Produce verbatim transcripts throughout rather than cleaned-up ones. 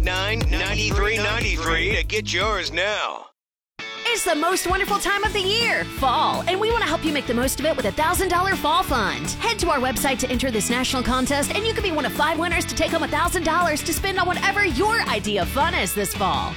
nine, nine three nine three to get yours now. It's the most wonderful time of the year, fall, and we want to help you make the most of it with a one thousand dollars fall fund. Head to our website to enter this national contest, and you could be one of five winners to take home one thousand dollars to spend on whatever your idea of fun is this fall.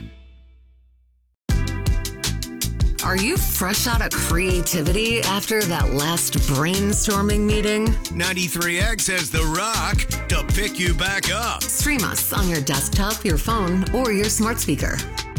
Are you fresh out of creativity after that last brainstorming meeting? ninety-three X has The Rock to pick you back up. Stream us on your desktop, your phone, or your smart speaker.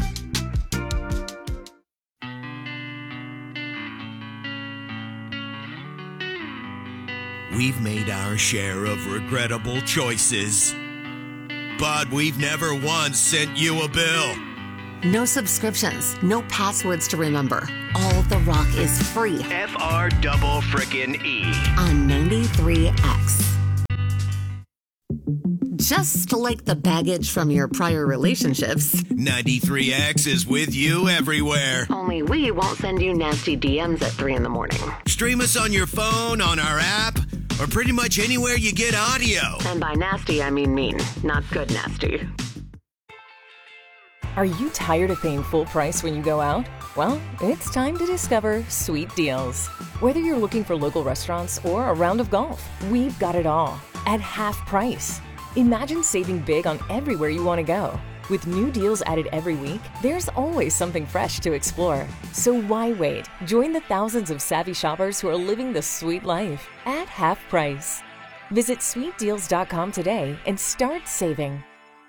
We've made our share of regrettable choices, but we've never once sent you a bill. No subscriptions, no passwords to remember. All The Rock is free. F R double frickin' E. On ninety-three X. Just like the baggage from your prior relationships, ninety-three X is with you everywhere. only we won't send you nasty D Ms at three in the morning. Stream us on your phone, on our app, or pretty much anywhere you get audio. And by nasty, I mean mean, not good nasty. Are you tired of paying full price when you go out? Well, it's time to discover Sweet Deals. Whether you're looking for local restaurants or a round of golf, we've got it all at half price. Imagine saving big on everywhere you want to go. With new deals added every week, there's always something fresh to explore. So why wait? Join the thousands of savvy shoppers who are living the sweet life at half price. Visit sweet deals dot com today and start saving.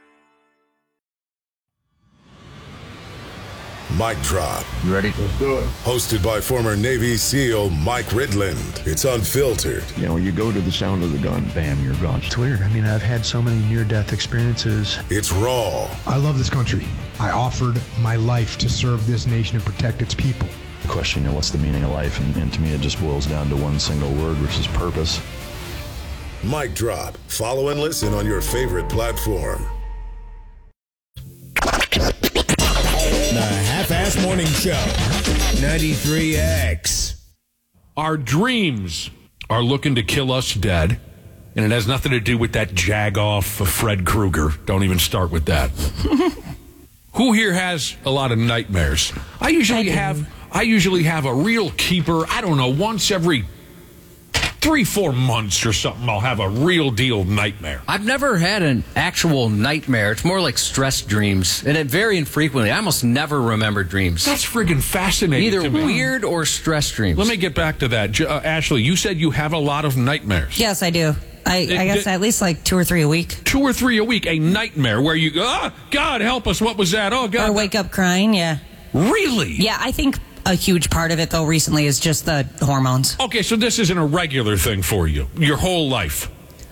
Mic Drop. You ready? Let's do it. Hosted by former Navy SEAL Mike Ridland. It's unfiltered. You know, you go to the sound of the gun, bam, you're gone. It's weird. I mean, I've had so many near-death experiences. It's raw. I love this country. I offered my life to serve this nation and protect its people. The question, you know, what's the meaning of life? And, and to me, it just boils down to one single word, which is purpose. Mic Drop. Follow and listen on your favorite platform. The Half-Ass Morning Show, ninety-three X. Our dreams are looking to kill us dead, and it has nothing to do with that jag-off of Fred Krueger. Don't even start with that. Who here has a lot of nightmares? I usually I have. I usually have a real keeper. I don't know, once every three, four months or something, I'll have a real deal nightmare. I've never had an actual nightmare. It's more like stress dreams, and it very infrequently. I almost never remember dreams. That's friggin' fascinating. Either to me. weird or stress dreams. Let me get back to that. Uh, Ashley, you said you have a lot of nightmares. Yes, I do. I, It- I guess it- at least like two or three a week. Two or three a week, a nightmare where you go, ah, God, help us, what was that? Oh, God. Or wake up crying, yeah. Really? Yeah, I think a huge part of it, though, recently is just the hormones. Okay, so this isn't a regular thing for you, your whole life.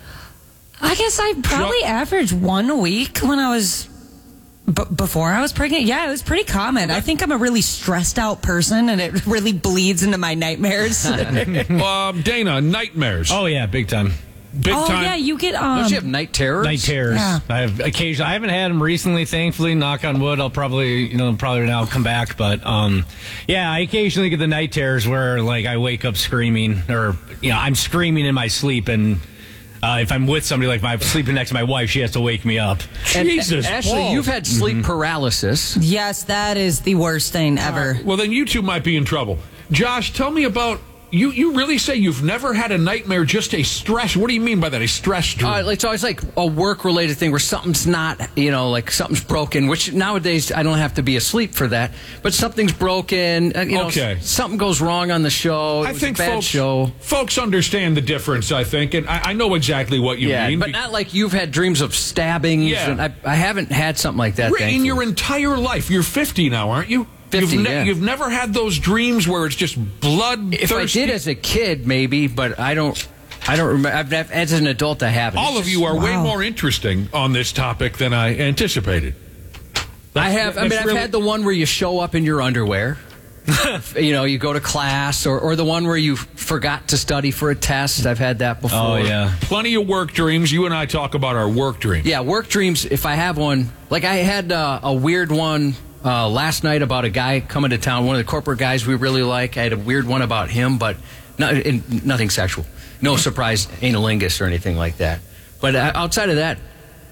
I guess I probably averaged one a week when I was, b- before I was pregnant. Yeah, it was pretty common. I think I'm a really stressed out person, and it really bleeds into my nightmares. um, Dana, nightmares. Oh, yeah, big time. Big oh, time. yeah, you get, um... Don't you have night terrors? Night terrors. Yeah. I have occasionally. I haven't had them recently, thankfully. Knock on wood. I'll probably, you know, probably now come back. But um, yeah, I occasionally get the night terrors where, like, I wake up screaming, or you know, I'm screaming in my sleep, and uh, if I'm with somebody, like, I'm sleeping next to my wife, she has to wake me up. And, Jesus, Ashley, Paul. you've had sleep Mm-hmm. paralysis. Yes, that is the worst thing ever. Well, then you two might be in trouble. Josh, tell me about. You you really say you've never had a nightmare, just a stress? What do you mean by that, a stress dream? Uh, it's always like a work-related thing where something's not, you know, like something's broken, which nowadays I don't have to be asleep for that, but something's broken, uh, you know, Okay. s- something goes wrong on the show. It I was think a bad folks, show. folks understand the difference, I think, and I, I know exactly what you Yeah, mean. but not like you've had dreams of stabbings. Yeah. And I, I haven't had something like that, in thankfully. your entire life, you're fifty now, aren't you? fifty, you've, ne- yeah. you've never had those dreams where it's just blood. If I did as a kid, maybe, but I don't. I don't remember. I've, I've- as an adult, I haven't. All It's of just- you are way Wow. more interesting on this topic than I anticipated. I have. I mean, that's I've really- had the one where you show up in your underwear. You know, you go to class, or, or the one where you forgot to study for a test. I've had that before. Oh, yeah. Plenty of work dreams. You and I talk about our work dreams. Yeah, work dreams, if I have one. Like I had uh, a weird one uh, last night about a guy coming to town, one of the corporate guys we really like. I had a weird one about him, but not, in, nothing sexual. No surprise analingus or anything like that. But uh, outside of that,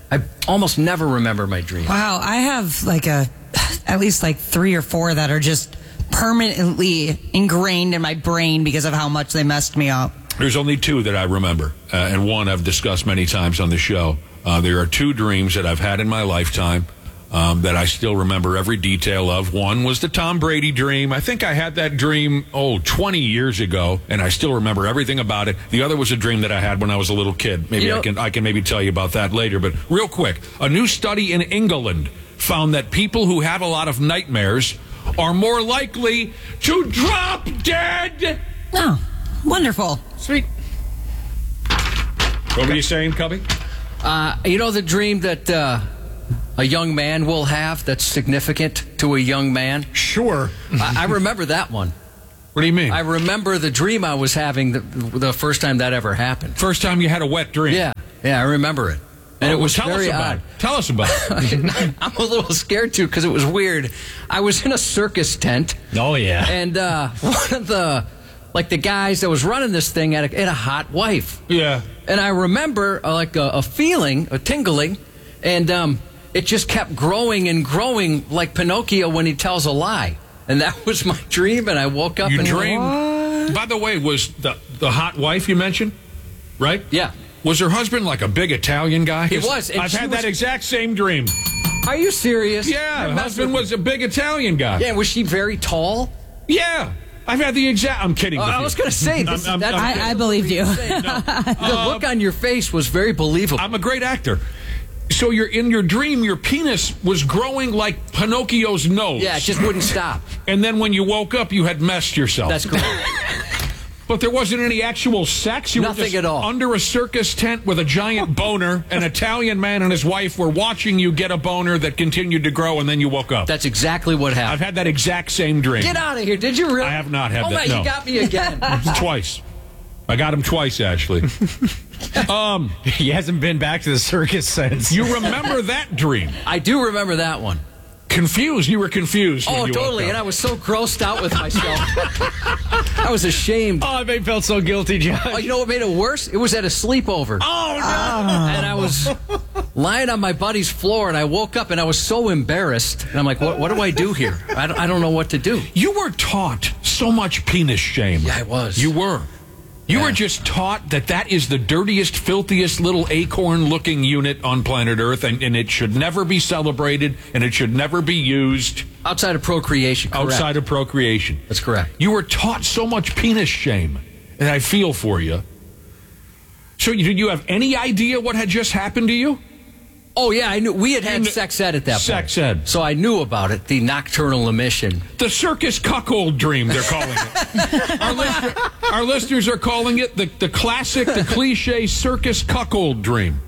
I almost never remember my dreams. Wow, I have like a, at least like three or four that are just permanently ingrained in my brain because of how much they messed me up. There's only two that I remember, uh, and one I've discussed many times on the show. Uh, there are two dreams that I've had in my lifetime um, that I still remember every detail of. One was the Tom Brady dream. I think I had that dream, oh, twenty years ago, and I still remember everything about it. The other was a dream that I had when I was a little kid. Maybe you know, I can I can maybe tell you about that later. But real quick, a new study in England found that people who have a lot of nightmares are more likely to drop dead. Oh, wonderful. Sweet. What were you saying, Cubby? Uh, you know the dream that uh, a young man will have that's significant to a young man? Sure. I, I remember that one. What do you mean? I remember the dream I was having the, the first time that ever happened. First time you had a wet dream? Yeah, yeah, I remember it. And oh, it was well, tell very us about odd. It. Tell us about it. I'm a little scared, too, because it was weird. I was in a circus tent. Oh, yeah. And uh, one of the... Like the guys that was running this thing had a, had a hot wife. Yeah. And I remember uh, like a, a feeling, a tingling, and um, it just kept growing and growing like Pinocchio when he tells a lie. And that was my dream, and I woke up you and... You dreamed... By the way, was the, the hot wife you mentioned, right? Yeah. Was her husband like a big Italian guy? He was. I've had was... that exact same dream. Are you serious? Yeah, her husband was a big Italian guy. Yeah, was she very tall? Yeah. I've had the exact... I'm kidding uh, with I you. was going to say... This, I'm, I'm, that's, I'm, I, I believed you. No. The uh, look on your face was very believable. I'm a great actor. So you're in your dream, your penis was growing like Pinocchio's nose. Yeah, it just wouldn't stop. And then when you woke up, you had messed yourself. That's correct. But there wasn't any actual sex? You Nothing were just at all. Under a circus tent with a giant boner, an Italian man and his wife were watching you get a boner that continued to grow, and then you woke up. That's exactly what happened. I've had that exact same dream. Get out of here. Did you really? I have not had oh that, my, no. You got me again. Twice. I got him twice, actually. um, he hasn't been back to the circus since. You remember that dream? I do remember that one. Confused. You were confused. Oh, when you totally. And I was so grossed out with myself. I was ashamed. Oh, I felt so guilty, Josh. Oh, you know what made it worse? It was at a sleepover. Oh, no. Oh. And I was lying on my buddy's floor, and I woke up, and I was so embarrassed. And I'm like, what, what do I do here? I don't, I don't know what to do. You were taught so much penis shame. Yeah, I was. You were. You yeah. were just taught that that is the dirtiest, filthiest little acorn-looking unit on planet Earth, and, and it should never be celebrated, and it should never be used. Outside of procreation, correct. Outside of procreation. That's correct. You were taught so much penis shame, and I feel for you. So did you have any idea what had just happened to you? Oh, yeah, I knew. We had had kn- sex ed at that sex point. ed. So I knew about it, the nocturnal emission. The circus cuckold dream, they're calling it. our, listener, our listeners are calling it the, the classic, the cliche circus cuckold dream.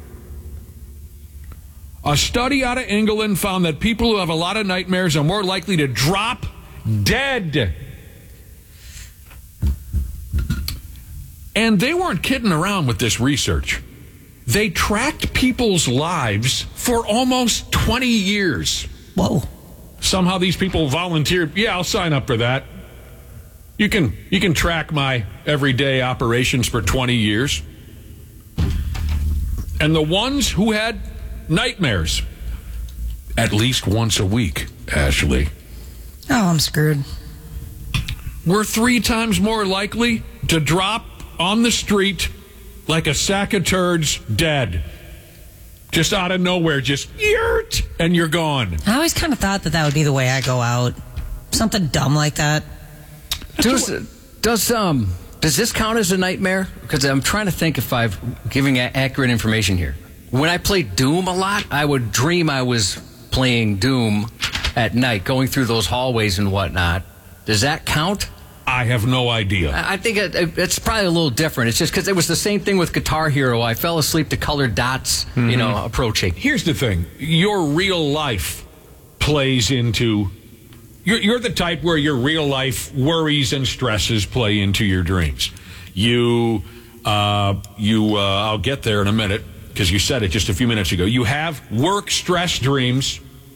A study out of England found that people who have a lot of nightmares are more likely to drop dead. And they weren't kidding around with this research. They tracked people's lives for almost twenty years. Whoa. Somehow these people volunteered. Yeah, I'll sign up for that. You can you can track my everyday operations for twenty years. And the ones who had nightmares at least once a week, Ashley. Oh, I'm screwed. Were three times more likely to drop on the street like a sack of turds, dead. Just out of nowhere, just yurt, and you're gone. I always kind of thought that that would be the way I go out. Something dumb like that. Does, does, um, does this count as a nightmare? Because I'm trying to think if I'm giving a- accurate information here. When I played Doom a lot, I would dream I was playing Doom at night, going through those hallways and whatnot. Does that count? I have no idea. I think it, it, it's probably a little different. It's just because it was the same thing with Guitar Hero. I fell asleep to colored dots, mm-hmm. you know, approaching. Here's the thing. Your real life plays into... You're, you're the type where your real life worries and stresses play into your dreams. You, uh, you. Uh, I'll get there in a minute, because you said it just a few minutes ago. You have work stress dreams.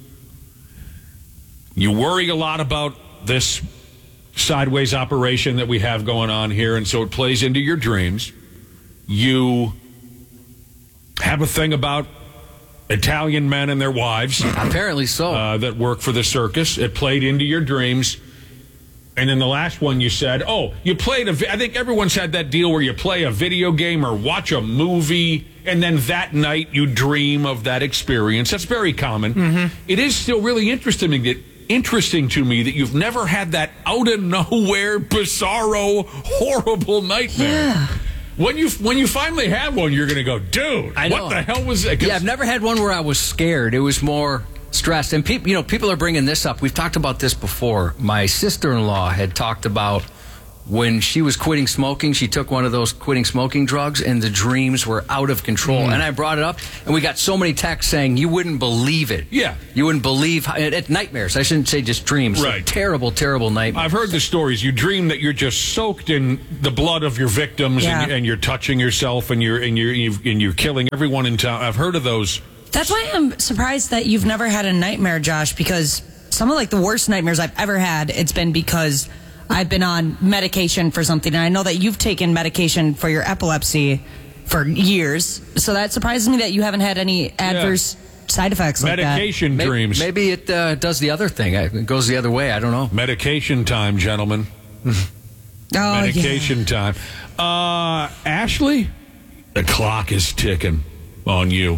You worry a lot about this sideways operation that we have going on here, and so it plays into your dreams. You have a thing about Italian men and their wives. Apparently so. Uh, that work for the circus. It played into your dreams. And then the last one you said, oh, you played a, vi- I think everyone's had that deal where you play a video game or watch a movie, and then that night you dream of that experience. That's very common. Mm-hmm. It is still really interesting that, interesting to me that you've never had that out of nowhere, bizarro, horrible nightmare. Yeah. When you when you finally have one, you're going to go, dude, I know. what the hell was that? Yeah, I've never had one where I was scared. It was more stressed. And people, you know, people are bringing this up. We've talked about this before. My sister-in-law had talked about when she was quitting smoking, she took one of those quitting smoking drugs, and the dreams were out of control. Mm. And I brought it up, and we got so many texts saying, you wouldn't believe it. Yeah. You wouldn't believe how, it, nightmares. I shouldn't say just dreams. Right. Terrible, terrible nightmares. I've heard the stories. You dream that you're just soaked in the blood of your victims, Yeah. and, and you're touching yourself, and you're and you're and you're killing everyone in town. I've heard of those. That's why I'm surprised that you've never had a nightmare, Josh, because some of like the worst nightmares I've ever had, it's been because I've been on medication for something. And I know that you've taken medication for your epilepsy for years. So that surprises me that you haven't had any adverse yeah. side effects like medication that. dreams. Maybe, maybe it uh, does the other thing. It goes the other way. I don't know. Medication time, gentlemen. Oh, medication yeah. time. Uh, Ashley, the clock is ticking on you.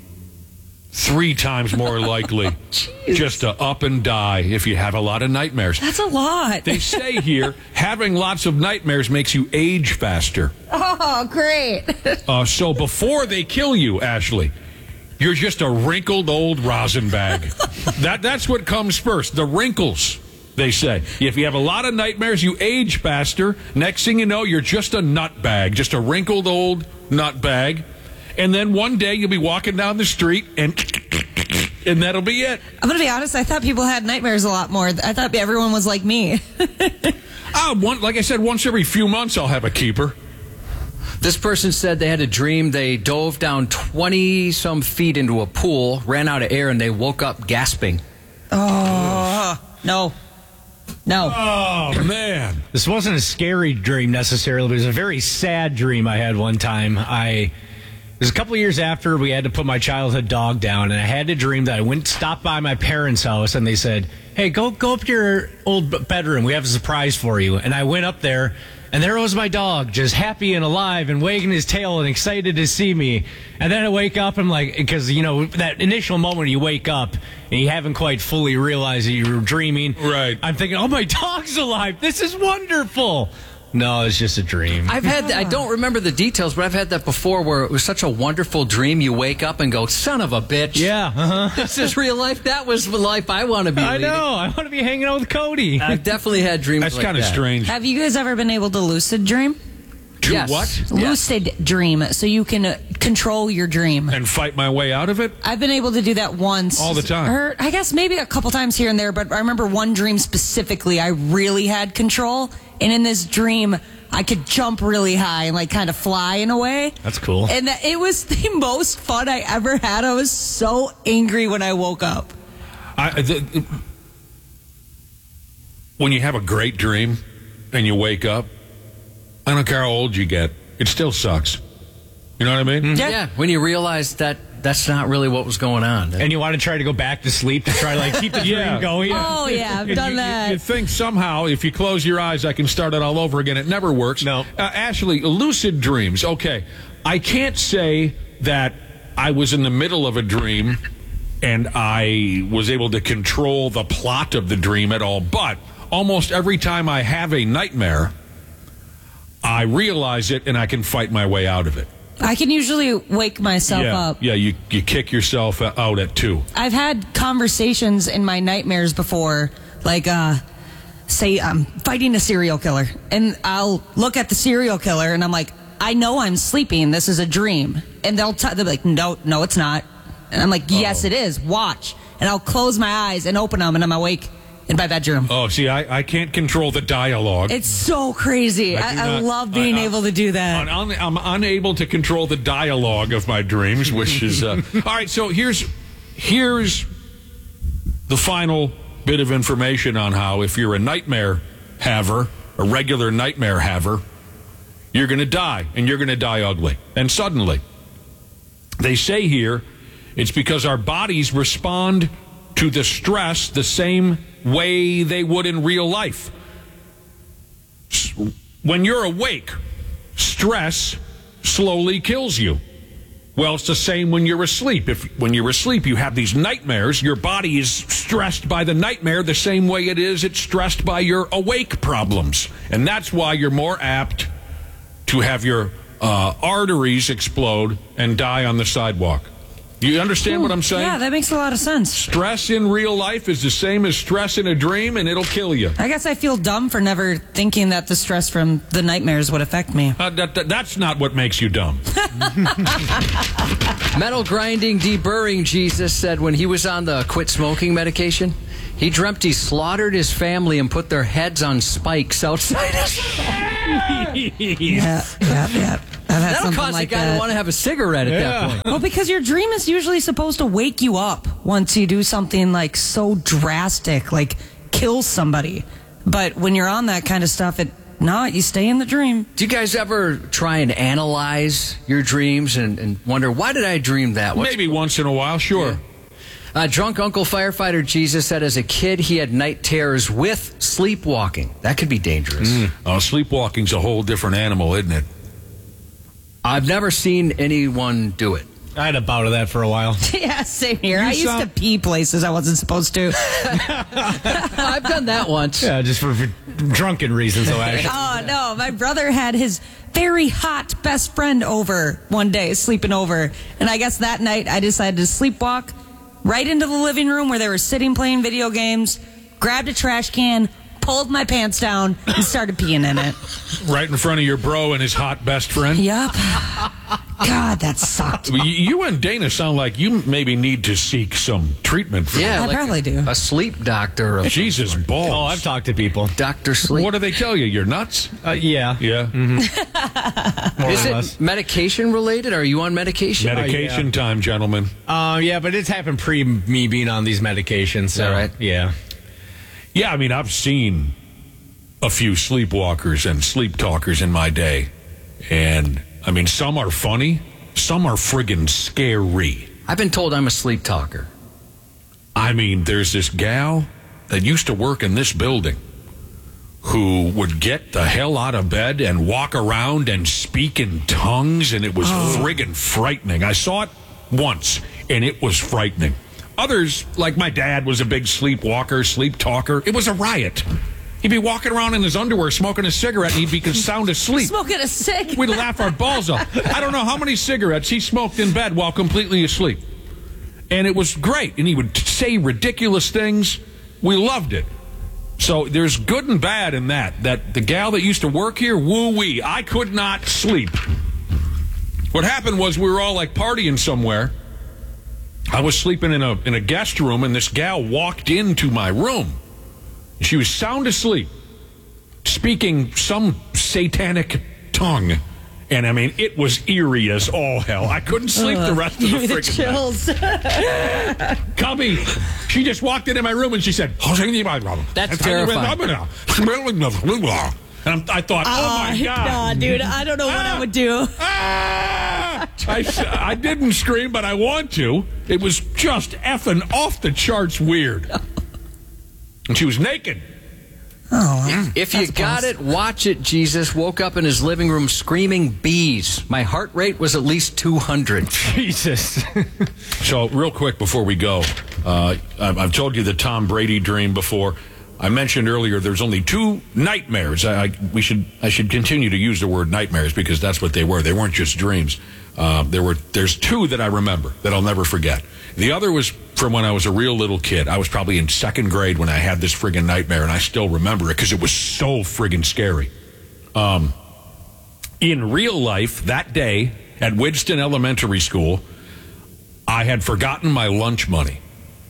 Three times more likely just to up and die if you have a lot of nightmares. That's a lot. They say here, having lots of nightmares makes you age faster. Oh, great. Uh, so before they kill you, Ashley, you're just a wrinkled old rosin bag. that That's what comes first, the wrinkles, they say. If you have a lot of nightmares, you age faster. Next thing you know, you're just a nut bag, just a wrinkled old nut bag. And then one day you'll be walking down the street and and that'll be it. I'm going to be honest, I thought people had nightmares a lot more. I thought everyone was like me. uh, one, like I said, once every few months I'll have a keeper. This person said they had a dream. They dove down twenty-some feet into a pool, ran out of air, and they woke up gasping. Oh, no. No. Oh, man. This wasn't a scary dream necessarily, but it was a very sad dream I had one time. I... It was a couple of years after we had to put my childhood dog down, and I had a dream that I went stopped by my parents' house, and they said, hey, go go up to your old bedroom. We have a surprise for you. And I went up there, and there was my dog, just happy and alive and wagging his tail and excited to see me. And then I wake up, I'm like, because, you know, that initial moment you wake up and you haven't quite fully realized that you were dreaming. Right. I'm thinking, oh, my dog's alive. This is wonderful. No, it's just a dream. I've had, I don't remember the details, but I've had that before where it was such a wonderful dream. You wake up and go, son of a bitch. Yeah. Uh-huh. This is real life. That was the life I want to be I leading. know. I want to be hanging out with Cody. I've definitely had dreams That's like kind of that. strange. Have you guys ever been able to lucid dream? Do Yes. what? Lucid dream, so you can uh, control your dream. And fight my way out of it? I've been able to do that once. All the time. Or I guess maybe a couple times here and there, but I remember one dream specifically I really had control. And in this dream, I could jump really high and like kind of fly in a way. That's cool. And that, it was the most fun I ever had. I was so angry when I woke up. I, the, when you have a great dream and you wake up, I don't care how old you get, it still sucks. You know what I mean? Mm-hmm. Yeah. yeah. When you realize that that's not really what was going on. And you want to try to go back to sleep to try to like keep the dream Yeah. going. Oh, yeah, I've And done you, that. You, you think somehow if you close your eyes, I can start it all over again. It never works. No. Uh, Ashley, lucid dreams. Okay. I can't say that I was in the middle of a dream and I was able to control the plot of the dream at all. But almost every time I have a nightmare, I realize it and I can fight my way out of it. I can usually wake myself yeah, up. Yeah, you, you kick yourself out at two. I've had conversations in my nightmares before, like, uh, say I'm fighting a serial killer, and I'll look at the serial killer, and I'm like, I know I'm sleeping. This is a dream. And they'll t- they'll be like, no, no, it's not. And I'm like, yes, Oh. it is. Watch. And I'll close my eyes and open them, and I'm awake in my bedroom. Oh, see, I, I can't control the dialogue. It's so crazy. I I, do I, not- love being I- I- able to do that. I'm, un- I'm unable to control the dialogue of my dreams, which is uh, all right. So here's here's the final bit of information on how if you're a nightmare haver, a regular nightmare haver, you're going to die, and you're going to die ugly and suddenly. They say here It's because our bodies respond to the stress the same way they would in real life. When you're awake, stress slowly kills you. Well, it's the same when you're asleep. If when you're asleep, you have these nightmares, your body is stressed by the nightmare the same way it is it's stressed by your awake problems. And that's why you're more apt to have your uh, arteries explode and die on the sidewalk. You understand Ooh, what I'm saying? Yeah, that makes a lot of sense. Stress in real life is the same as stress in a dream, and it'll kill you. I guess I feel dumb for never thinking that the stress from the nightmares would affect me. Uh, that, that, that's not what makes you dumb. Metal grinding, deburring Jesus said when he was on the quit smoking medication, he dreamt he slaughtered his family and put their heads on spikes outside his Yeah, yeah, yeah. I've had That'll something cause like a guy that. to want to have a cigarette at Yeah. that point. Well, because your dream is usually supposed to wake you up once you do something like so drastic, like kill somebody. But when you're on that kind of stuff, it no, you stay in the dream. Do you guys ever try and analyze your dreams and, and wonder, why did I dream that? What's Maybe once in a while, sure. Yeah. Uh, drunk Uncle Firefighter Jesus said as a kid he had night terrors with sleepwalking. That could be dangerous. Mm. Oh, sleepwalking's a whole different animal, isn't it? I've never seen anyone do it. I had a bout of that for a while. Yeah, same here. You I used saw- to pee places I wasn't supposed to. I've done that once. Yeah, just for, for drunken reasons, though, actually. Oh, no. My brother had his very hot best friend over one day, sleeping over. And I guess that night I decided to sleepwalk right into the living room where they were sitting playing video games, grabbed a trash can, pulled my pants down, and started peeing in it. Right in front of your bro and his hot best friend? Yup. God, that sucked. You- You and Dana sound like you maybe need to seek some treatment for Yeah, I like probably a, do. a sleep doctor. Of Jesus balls. Oh, I've talked to people. Doctor Sleep. What do they tell you? You're nuts? Uh, yeah. Yeah. More Is or it less. medication related? Are you on medication? Medication yeah. time, gentlemen. Um, yeah, but it's happened pre me being on these medications. So, that right? Yeah. Yeah, I mean, I've seen a few sleepwalkers and sleep talkers in my day. And, I mean, some are funny. Some are friggin' scary. I've been told I'm a sleep talker. I mean, there's this gal that used to work in this building who would get the hell out of bed and walk around and speak in tongues, and it was friggin' frightening. I saw it once, and it was frightening. Others, like my dad, was a big sleepwalker, sleep talker. It was a riot. He'd be walking around in his underwear smoking a cigarette, and he'd be sound asleep. Smoking a cig. We'd laugh our balls off. I don't know how many cigarettes he smoked in bed while completely asleep. And it was great. And he would say ridiculous things. We loved it. So there's good and bad in that. That the gal that used to work here, woo-wee, I could not sleep. What happened was we were all like partying somewhere. I was sleeping in a in a guest room, and this gal walked into my room. She was sound asleep, speaking some satanic tongue. And, I mean, it was eerie as all hell. I couldn't sleep the rest of the Give me the freaking chills. night. Cubby, she just walked into my room and she said, That's terrifying. And I'm, I thought, oh, my God. Nah, dude, I don't know what I would do. Ah! I, s- I didn't scream, but I want to. It was just effing off the charts weird. And she was naked. Oh, If you got it, watch it. Jesus woke up in his living room screaming bees. My heart rate was at least two hundred. Jesus. So, real quick before we go, uh, I've, I've told you the Tom Brady dream before. I mentioned earlier there's only two nightmares. I, I we should I should continue to use the word nightmares because that's what they were. They weren't just dreams. Uh, there were there's two that I remember that I'll never forget. The other was from when I was a real little kid. I was probably in second grade when I had this friggin' nightmare, and I still remember it because it was so friggin' scary. Um, in real life, that day at Widston Elementary School, I had forgotten my lunch money.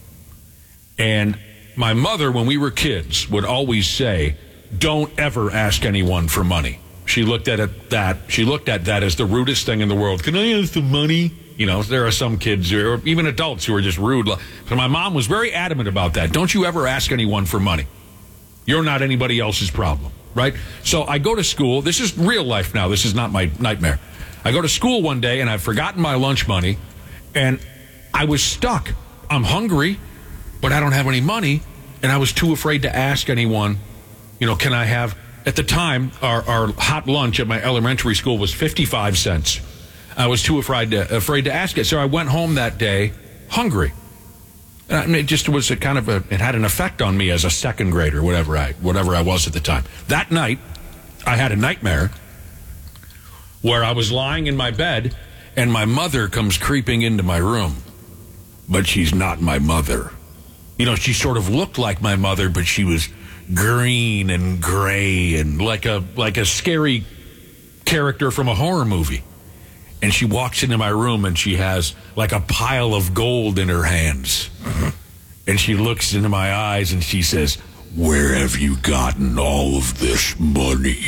And my mother, when we were kids, would always say, don't ever ask anyone for money. She looked at it that she looked at that as the rudest thing in the world. Can I have some money? You know, there are some kids or even adults who are just rude. So my mom was very adamant about that. Don't you ever ask anyone for money. You're not anybody else's problem, right? So I go to school. This is real life now. This is not my nightmare. I go to school one day and I've forgotten my lunch money, and I was stuck. I'm hungry, but I don't have any money, and I was too afraid to ask anyone, you know, can I have, at the time, our, our hot lunch at my elementary school was fifty-five cents. I was too afraid to, afraid to ask it, so I went home that day hungry. And it just was a kind of a, it had an effect on me as a second grader, whatever I, whatever I was at the time. That night, I had a nightmare where I was lying in my bed and my mother comes creeping into my room. But she's not my mother. You know, she sort of looked like my mother, but she was green and gray and like a like a scary character from a horror movie. And she walks into my room and she has like a pile of gold in her hands. And she looks into my eyes and she says, "Where have you gotten all of this money?"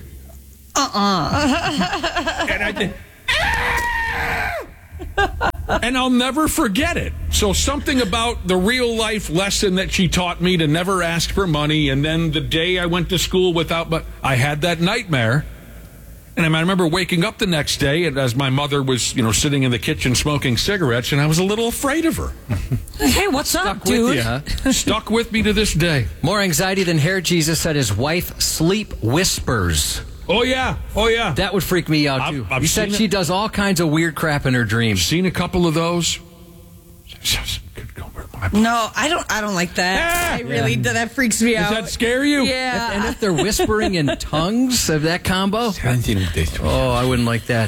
Uh-uh. And I did. And I'll never forget it. So something about the real life lesson that she taught me to never ask for money. And then the day I went to school without, but I had that nightmare. And I remember waking up the next day and as my mother was, you know, sitting in the kitchen smoking cigarettes, and I was a little afraid of her. Hey, what's Stuck up, dude? with you, huh? Stuck with me to this day. More anxiety than hair, Jesus said his wife sleep whispers. Oh, yeah. Oh, yeah. That would freak me out, too. I've, I've you said seen she it. does all kinds of weird crap in her dreams. Seen a couple of those. No, I don't. I don't like that. I really Yeah. that freaks me out. Does that scare you? Yeah. And if they're whispering in tongues of that combo? Oh, I wouldn't like that.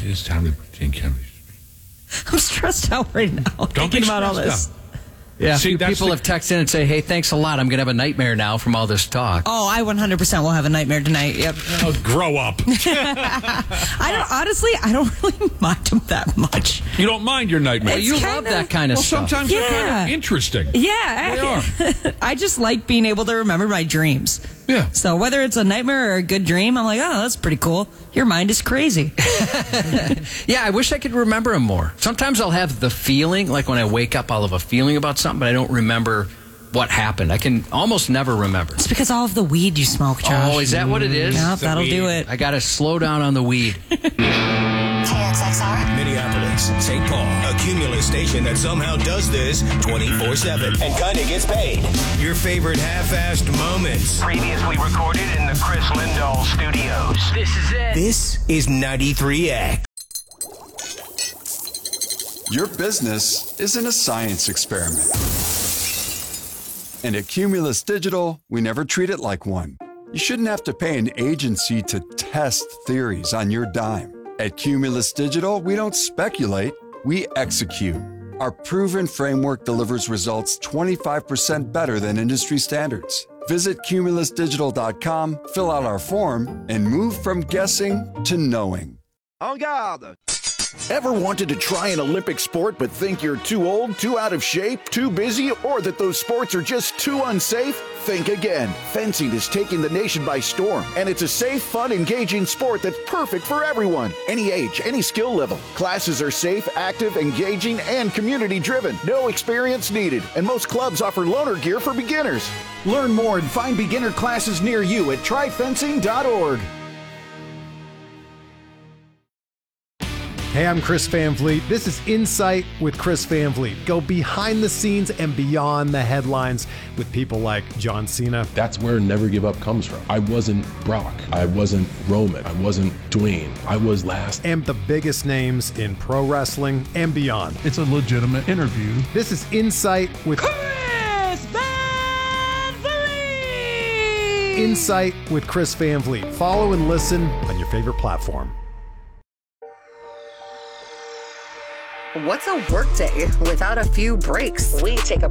I'm stressed out right now Don't thinking be about all stressed this. out. Yeah, See, that's people the- have texted in and say, "Hey, thanks a lot. I'm going to have a nightmare now from all this talk." Oh, I one hundred percent will have a nightmare tonight. Yep. Oh, grow up. I don't. Honestly, I don't really mind them that much. You don't mind your nightmare. It's you kinda- love that kind of Well, stuff. sometimes they're kind Yeah. of interesting. Yeah, They I, I just like being able to remember my dreams. Yeah. So whether it's a nightmare or a good dream, I'm like, oh, that's pretty cool. Your mind is crazy. Yeah, I wish I could remember them more. Sometimes I'll have the feeling, like when I wake up, I'll have a feeling about something, but I don't remember what happened. I can almost never remember. It's because all of the weed you smoke, Josh. Oh, is that what it is? Yep, that'll do it. I got to slow down on the weed. K X X R. Minneapolis, Saint Paul, a Cumulus station that somehow does this twenty-four seven and kinda gets paid. Your favorite half-assed moments. Previously recorded in the Chris Lindahl studios. This is it. This is ninety-three X. Your business isn't a science experiment. And at Cumulus Digital, we never treat it like one. You shouldn't have to pay an agency to test theories on your dime. At Cumulus Digital, we don't speculate, we execute. Our proven framework delivers results twenty-five percent better than industry standards. Visit cumulus digital dot com, fill out our form, and move from guessing to knowing. En garde! Ever wanted to try an Olympic sport but think you're too old, too out of shape, too busy, or that those sports are just too unsafe? Think again. Fencing is taking the nation by storm, and it's a safe, fun, engaging sport that's perfect for everyone. Any age, any skill level. Classes are safe, active, engaging, and community-driven. No experience needed, and most clubs offer loaner gear for beginners. Learn more and find beginner classes near you at try fencing dot org. Hey, I'm Chris Van Vliet. This is Insight with Chris Van Vliet. Go behind the scenes and beyond the headlines with people like John Cena. That's where Never Give Up comes from. I wasn't Brock. I wasn't Roman. I wasn't Dwayne. I was last. And the biggest names in pro wrestling and beyond. It's a legitimate interview. This is Insight with Chris Van Vliet! Insight with Chris Van Vliet. Follow and listen on your favorite platform. What's a workday without a few breaks? We take a